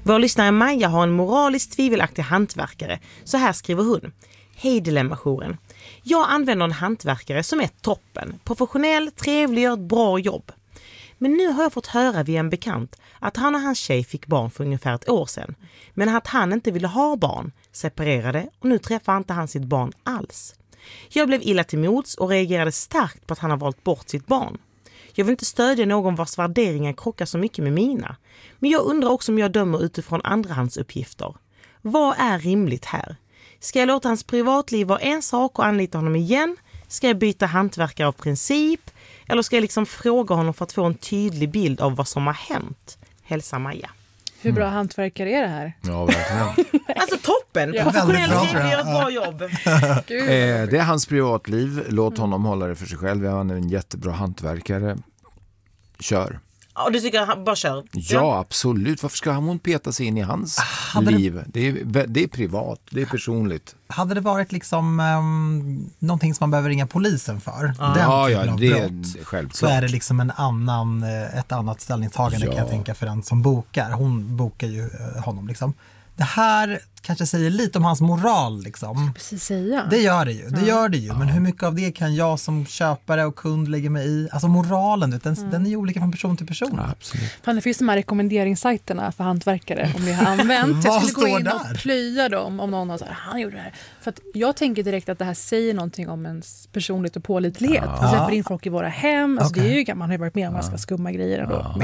Vår lyssnare Maja har en moraliskt tvivelaktig hantverkare. Så här skriver hon. Hej Dilemma-jouren. Jag använder en hantverkare som är toppen. Professionell, trevlig, gör ett bra jobb. Men nu har jag fått höra via en bekant att han och hans tjej fick barn för ungefär ett år sedan. Men att han inte ville ha barn, separerade och nu träffar inte han sitt barn alls. Jag blev illa till mods och reagerade starkt på att han har valt bort sitt barn. Jag vill inte stödja någon vars värderingar krockar så mycket med mina. Men jag undrar också om jag dömer utifrån andrahandsuppgifter. Vad är rimligt här? Ska jag låta hans privatliv vara en sak och anlita honom igen? Ska jag byta hantverkare av princip? Eller ska jag liksom fråga honom för att få en tydlig bild av vad som har hänt? Hälsa Maja. Hur bra hantverkare är det här? Ja, verkligen. Alltså toppen! Professionell trevlig, gör ett bra jobb. Det är hans privatliv. Låt honom hålla det för sig själv. Han är en jättebra hantverkare. Kör. Ja, du tycker han bara kör? Ja, absolut. Varför ska hon peta sig in i hans liv? Det är privat, det är personligt. Hade det varit liksom någonting som man behöver ringa polisen för, Ja, det är brott, självklart. så är det liksom ett annat ställningstagande kan jag tänka för den som bokar. Hon bokar ju honom liksom. Det här kanske säger lite om hans moral liksom. Precis säga. Det gör det ju. Men hur mycket av det kan jag som köpare och kund lägga mig i? Alltså moralen, den är ju olika från person till person. Ja, absolut. Fan, det finns de här rekommenderingssajterna för hantverkare om ni har använt. Jag skulle gå in och där? plöja dem om någon har sagt han gjorde det här. För att jag tänker direkt att det här säger någonting om ens personlighet och pålitlighet. Vi släpper in folk i våra hem. Alltså det är ju, man har ju varit med om ganska skumma grejer ändå.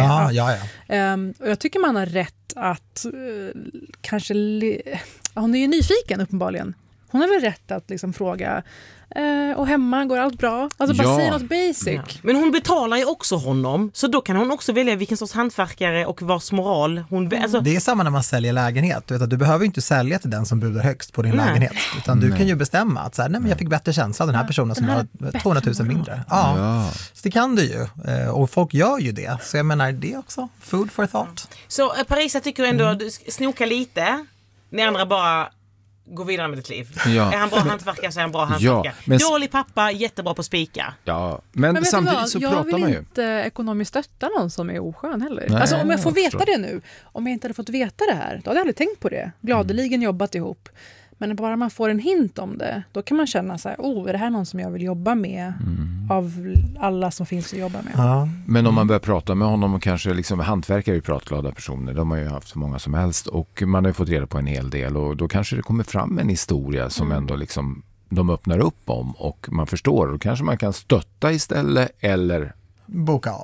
Och jag tycker man har rätt att kanske hon är ju nyfiken uppenbarligen. Hon har väl rätt att liksom fråga och hemma, går allt bra? Alltså bara säga något basic. Ja. Men hon betalar ju också honom, så då kan hon också välja vilken sorts hantverkare och vars moral hon alltså... Det är samma när man säljer lägenhet. Du behöver ju inte sälja till den som budar högst på din lägenhet. Utan du kan ju bestämma att så här, nej, men jag fick bättre känsla av den här personen som har 200 000 mindre. Ja. Så det kan du ju. Och folk gör ju det. Så jag menar, det är också food for thought. Så Parisa tycker ändå snoka lite. Ni andra bara gå vidare med ditt liv. Ja. Är han bra hantverkare så är han bra hantverkare. Ja, dålig pappa, jättebra på spika. Ja, men samtidigt så pratar man ju. Jag vill inte ekonomiskt stötta någon som är oskön heller. Nej, alltså om jag får veta det nu, om jag inte hade fått veta det här, då hade jag aldrig tänkt på det. Gladeligen jobbat ihop. Men bara man får en hint om det, då kan man känna så här, är det här någon som jag vill jobba med av alla som finns att jobba med? Ja. Men om man börjar prata med honom och kanske liksom hantverkare är ju pratglada personer, de har ju haft så många som helst och man har ju fått reda på en hel del och då kanske det kommer fram en historia som ändå liksom de öppnar upp om och man förstår och kanske man kan stötta istället eller boka av.